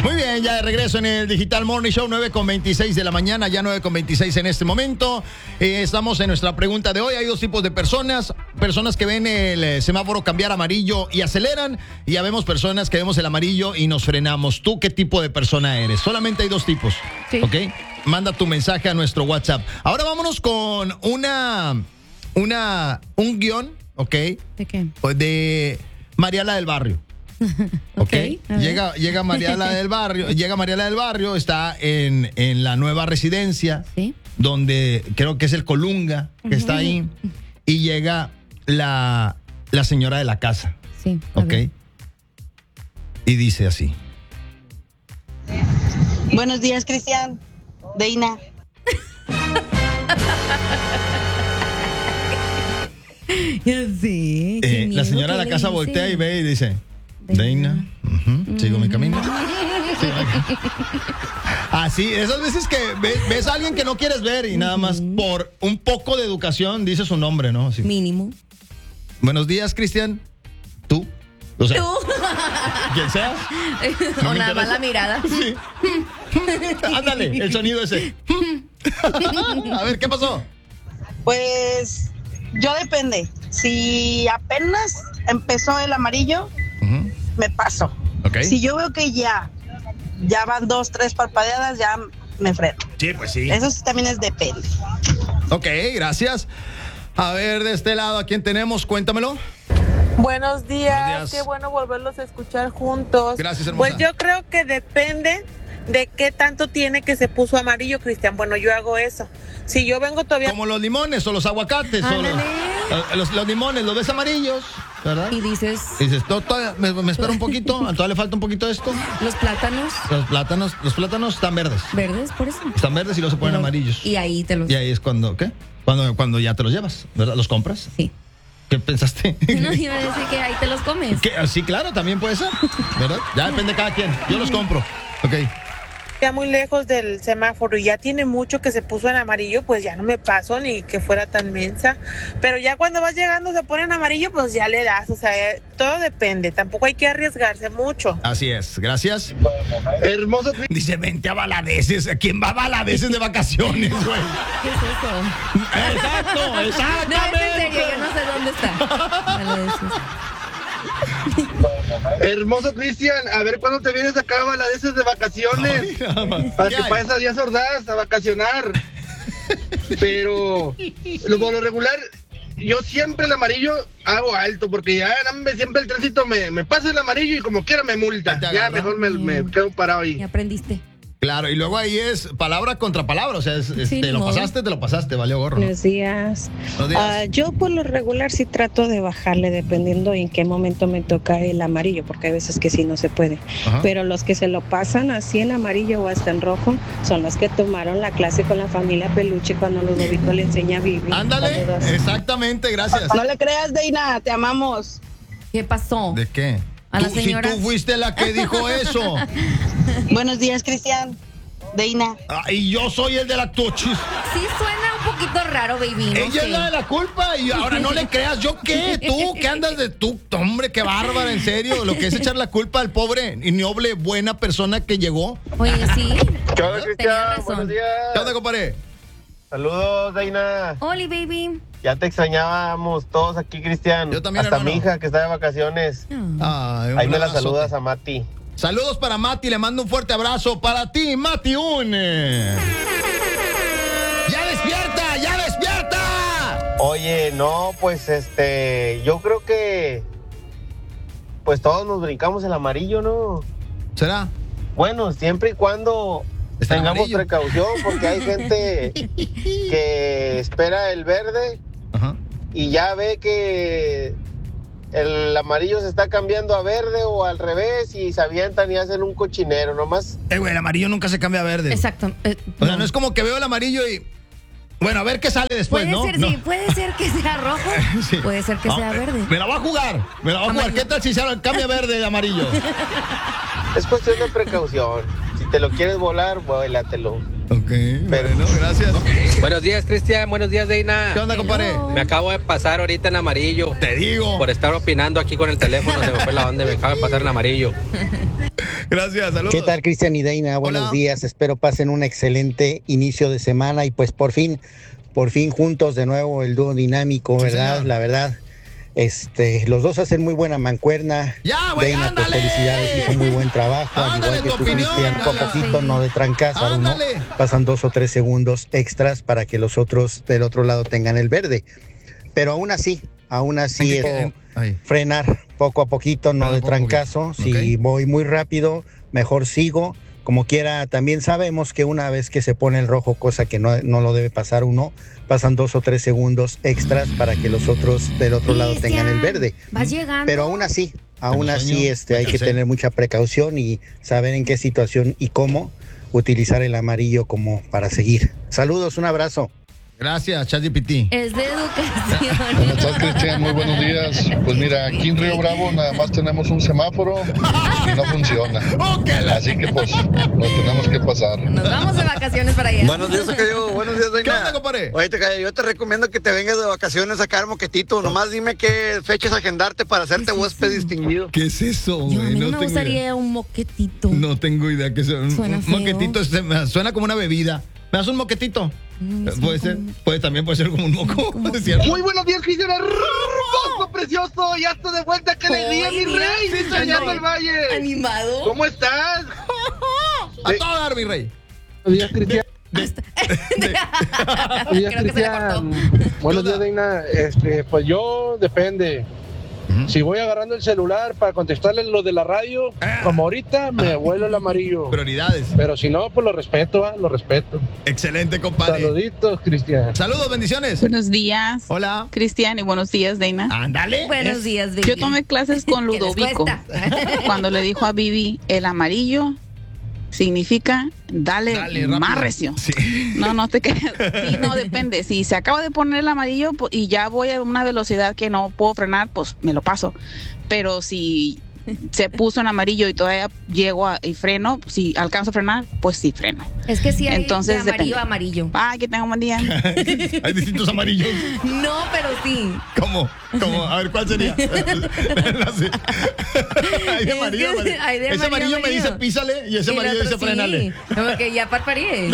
Muy bien, ya de regreso en el Digital Morning Show, 9:26 de la mañana, ya 9:26 en este momento. Estamos en nuestra pregunta de hoy. Hay dos tipos de personas que ven el semáforo cambiar amarillo y aceleran, y ya vemos personas que vemos el amarillo y nos frenamos. ¿Tú qué tipo de persona eres? Solamente hay dos tipos, Sí. ¿ok? Manda tu mensaje a nuestro WhatsApp. Ahora vámonos con un guión, ¿ok? ¿De qué? De Mariala del Barrio. Ok, a ver. Llega Mariala del Barrio, está en la nueva residencia, Sí. donde creo que es el Colunga, que está ahí, y llega la señora de la casa, Sí. a ¿ok? ver. Y dice así. Buenos días, Cristian. Deina. Ya sé. qué La miedo señora de que la casa le voltea dice. y ve y dice, Deina, sigo mi camino. Sí, así, esas veces que ves a alguien que no quieres ver y nada más por un poco de educación dice su nombre, ¿no? Así. Mínimo. Buenos días, Cristian. ¿Tú? O sea, Tú. quien seas. O me nada más interesa. la mirada. Sí. Ándale, el sonido ese. A ver, ¿qué pasó? Pues yo depende. Si apenas empezó el amarillo, Ujú. me paso. Ok. Si yo veo que ya van 2, 3 parpadeadas, ya me freno. Sí, pues sí. Eso sí también es depende. Ok, gracias. A ver, de este lado, ¿a quién tenemos? Cuéntamelo. Buenos días, Buenos días. qué bueno volverlos a escuchar juntos. Gracias, hermosa. Pues yo creo que depende de qué tanto tiene que se puso amarillo, Cristian. Bueno, yo hago eso. Si yo vengo todavía... Como los limones o los aguacates. O Ándale. los limones, los ves amarillos, ¿verdad? Y dices, Y dices, todavía me espero un poquito, todavía le falta un poquito de esto. los plátanos Los plátanos están verdes. verdes, por eso. Están verdes y luego se ponen amarillos. Y ahí te los... Y ahí es cuando, ¿qué? Cuando ya te los llevas, ¿verdad? ¿Los compras? Sí. ¿Qué pensaste? No iba a decir que ahí te los comes. ¿Qué? Sí, claro, también puede ser, ¿verdad? Ya depende de cada quien. Yo los compro. Ok. ya muy lejos del semáforo y ya tiene mucho que se puso en amarillo, pues ya no me paso ni que fuera tan mensa. Pero ya cuando vas llegando se pone en amarillo, pues ya le das. O sea, todo depende. Tampoco hay que arriesgarse mucho. Así es, gracias. Hermoso. Dice, vente a Baladeces. ¿Quién va a Baladeces de vacaciones, güey? ¿Qué es eso? Exacto, No, es exactamente. en serio, yo no sé dónde está. Vale, Hermoso, Cristian. A ver cuándo te vienes acá a Baladeces de vacaciones. Ay, nada más. Para ¿Qué que hay? pases a Díaz Ordaz a vacacionar. Pero por lo regular, yo siempre el amarillo hago alto, porque ya siempre el tránsito me pasa el amarillo y como quiera me multa. Te Ya agarra. mejor me quedo parado Y ahí. aprendiste. Claro, y luego ahí es palabra contra palabra. O sea, Sí, te ni lo modo. pasaste, valió gorro. ¿no? Buenos días. Buenos días. Yo por lo regular sí trato de bajarle dependiendo en qué momento me toca el amarillo, porque hay veces que sí no se puede. Ajá. Pero los que se lo pasan así en amarillo o hasta en rojo son los que tomaron la clase con la familia Peluche cuando Ludovito le enseña Biblia. Ándale, Saludos. exactamente, gracias. No le creas, Deina, te amamos. ¿Qué pasó? ¿De qué? A la Si señora. tú fuiste la que dijo eso. Buenos días, Cristian. Deina. Y yo soy el de la tuchis. Sí suena un poquito raro, baby. No Ella sé. es la de la culpa y ahora no le creas. ¿Yo qué? ¿Tú? ¿Qué andas de tú? Hombre, qué bárbara, en serio. Lo que es echar la culpa al pobre y noble, buena persona que llegó. Oye, sí. ¿Qué onda, Tenía Cristian? razón. Buenos días. ¿Qué onda, compadre? Saludos, Deina. Oli, baby. Ya te extrañábamos todos aquí, Cristian. Yo también, Hasta hermano. mi hija que está de vacaciones. Ay, un Ahí me la abrazote. saludas a Mati. Saludos para Mati, le mando un fuerte abrazo para ti, Mati Une. ¡Ya despierta! ¡Ya despierta! Oye, no, pues yo creo que pues todos nos brincamos el amarillo, ¿no? ¿Será? Bueno, siempre y cuando Está tengamos amarillo. precaución, porque hay gente que espera el verde Ajá. y ya ve que el amarillo se está cambiando a verde o al revés y se avientan y hacen un cochinero nomás. Güey, el amarillo nunca se cambia a verde. Exacto. O sea, no es como que veo el amarillo y... Bueno, a ver qué sale después, Puede ¿no? ser, No. sí, puede ser que sea rojo, Sí. puede ser que No, sea verde. Me la va a jugar, Amarillo. ¿Qué tal si se cambia verde y amarillo? Es cuestión de precaución. Si te lo quieres volar, vuélatelo. Ok, bueno, gracias. Buenos días, Cristian. Buenos días, Deina. ¿Qué onda, compadre? Hello. Me acabo de pasar ahorita en amarillo. Te digo. Por estar opinando aquí con el teléfono, se me fue la onda y me acabo de pasar en amarillo. Gracias, saludos. ¿Qué tal, Cristian y Deina? Buenos Hola. días, espero pasen un excelente inicio de semana y pues por fin juntos de nuevo el dúo dinámico, Sí, ¿verdad? señor. La verdad, los dos hacen muy buena mancuerna. Ya, güey, Deina, pues ándale. felicidades, hizo muy buen trabajo, al Ándale, igual que tu tú, opinión, Cristian, poco a ándale. poquito, no de trancazo, ¿no? Ándale. Pasan 2 o 3 segundos extras para que los otros del otro lado tengan el verde. Pero aún así, Ay. frenar poco a poquito, no Frenar de poco a poquito. trancazo. Si Ok. voy muy rápido, mejor sigo. Como quiera, también sabemos que una vez que se pone el rojo, cosa que no lo debe pasar uno, pasan 2 o 3 segundos extras para que los otros del otro lado tengan el verde. Vas llegando. Pero aún así, hay sueño, que tener mucha precaución y saber en qué situación y cómo utilizar el amarillo como para seguir. Saludos, un abrazo. Gracias, ChatGPT. Es de educación. ¿Cómo estás, Cristian? Muy buenos días. Pues mira, aquí en Río Bravo nada más tenemos un semáforo y no funciona. Así que pues lo tenemos que pasar. Nos vamos de vacaciones para allá. Buenos días, Tocayo. Buenos días, ¿Qué onda, Deina. compadre? Oye, Tocayo, yo te recomiendo que te vengas de vacaciones a sacar moquetito. Nomás dime qué fechas agendarte para hacerte huésped distinguido. ¿Qué es eso, Yo a güey? mí No no me tengo gustaría idea. un moquetito. No tengo idea que sea. Suena Un feo. moquetito suena como una bebida. ¿Me das un moquetito? Puede ser, también puede ser como un moco. ¿Es cierto? Muy buenos días, Cristian. Hermoso, precioso. Ya estoy de vuelta. ¡Qué alegría, mi mira, rey! sí, Enseñando soy el valle. animado. ¿Cómo estás? A todo dar, mi rey. Buenos días, Cristian. Creo que se le cortó. Buenos días, Deina. Pues yo depende. Si voy agarrando el celular para contestarle lo de la radio, como ahorita me vuelo el amarillo. Prioridades. Pero si no, pues lo respeto, lo respeto. Excelente, compadre. Saluditos, Cristian. Saludos, bendiciones. Buenos días, Hola. Cristian, y buenos días, Deina. Ándale. Buenos días, baby. Yo tomé clases con ¿Qué les Ludovico. cuesta? Cuando le dijo a Vivi, el amarillo significa dale rápido. más recio. Sí. No te quedes. Sí, no, depende. Si se acaba de poner el amarillo y ya voy a una velocidad que no puedo frenar, pues me lo paso. Pero si se puso en amarillo y todavía llego y freno, si alcanzo a frenar, pues sí freno. Es que sí hay Entonces, de amarillo depende. a amarillo. Ay, que tenga un buen día. Hay distintos amarillos. No, pero sí. ¿Cómo? A ver, ¿cuál sería? No sé. Hay de Es amarillo, que amarillo. hay de Ese amarillo me dice písale y ese Y el amarillo otro dice frénale. sí, como que ya parpadeé.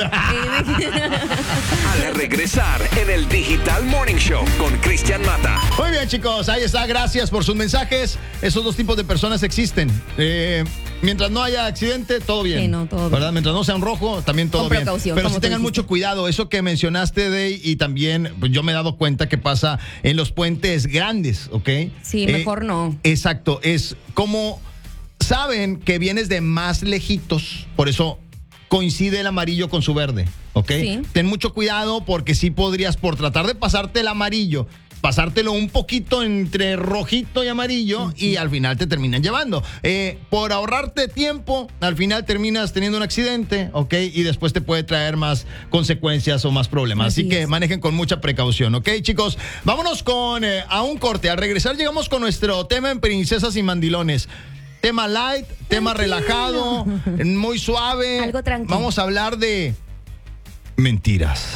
Al regresar en el Digital Morning Show con Cristian Mata. Muy bien, chicos, ahí está. Gracias por sus mensajes. Esos dos tipos de personas existen. Mientras no haya accidente, todo bien. Sí, no, todo bien. ¿Verdad? Mientras no sea un rojo, también todo Con bien. precaución, Pero como sí tú tengan dijiste. mucho cuidado. Eso que mencionaste, Dey, y también pues, yo me he dado cuenta que pasa en los puentes grandes, ¿ok? Sí, mejor no. Exacto. Es como saben que vienes de más lejitos, por eso coincide el amarillo con su verde, ¿ok? Sí. Ten mucho cuidado porque sí podrías, por tratar de pasarte el amarillo, pasártelo un poquito entre rojito y amarillo y al final te terminan llevando. Por ahorrarte tiempo, al final terminas teniendo un accidente, ¿ok? Y después te puede traer más consecuencias o más problemas. Así que manejen con mucha precaución, ¿ok, chicos? Vámonos a un corte. Al regresar llegamos con nuestro tema en Princesas y Mandilones. Tema light, tema relajado, muy suave. Algo tranquilo. Vamos a hablar de mentiras.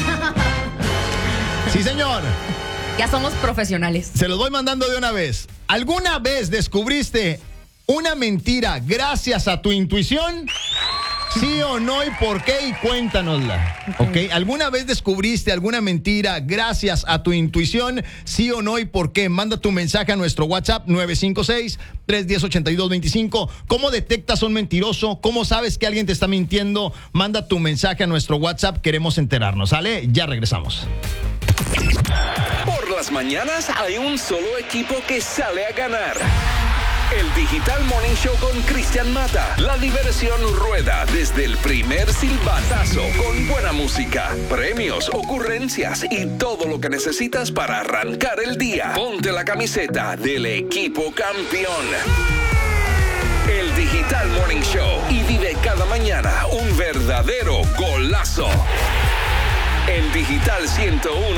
Sí, señor. Ya somos profesionales. Se los voy mandando de una vez. ¿Alguna vez descubriste una mentira gracias a tu intuición? ¿Sí o no y por qué? Y cuéntanosla. ¿Ok? ¿Alguna vez descubriste alguna mentira gracias a tu intuición? ¿Sí o no y por qué? Manda tu mensaje a nuestro WhatsApp 956-310-8225. ¿Cómo detectas a un mentiroso? ¿Cómo sabes que alguien te está mintiendo? Manda tu mensaje a nuestro WhatsApp. Queremos enterarnos. ¿Sale? Ya regresamos. Por las mañanas hay un solo equipo que sale a ganar. El Digital Morning Show con Cristian Mata. La diversión rueda desde el primer silbatazo con buena música, premios, ocurrencias y todo lo que necesitas para arrancar el día. Ponte la camiseta del equipo campeón. El Digital Morning Show y vive cada mañana un verdadero golazo. En Digital 101.